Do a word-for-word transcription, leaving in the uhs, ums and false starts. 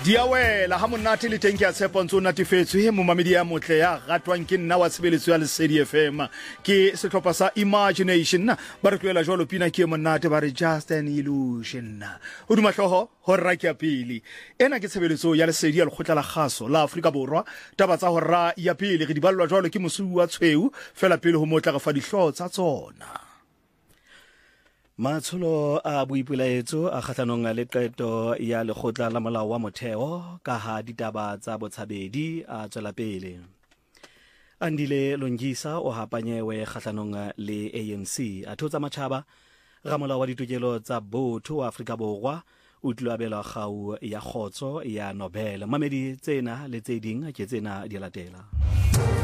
Diawela ha monate le teng ke a tshepa ntse o natefetswe he momamedi ya motle ya ratwang ke nna wa tshebeletso ya Lesedi F M ke setlhopha sa Imagination ba re tloela jwalo pina ke monate ba re Just an Illusion o duma hloho ho rra ke ya pele ena ke tshebeletso ya Lesedi ya lekgotla la kgaso la Afrika Borwa taba tsa ho rra ya pele re di ballwa jwalo ke mosuwi wa tshweu fela pele ho motla ga fa dihlo tsa tsona. Matsholo a boipelaetso a kgahlanong le qeto ya lekgotla la molao wa motheo ka ha ditaba tsa botshabedi a tswela pele. Andile Longisa o hapanyewe kgahlanong le A N C a thotsa matjhaba ramolao wa ditokelo tsa botho wa Afrika Borwa o tlabelwa kgau ya khotso ya Nobel. Mamedi tsena le tse ding ke tsena di latela.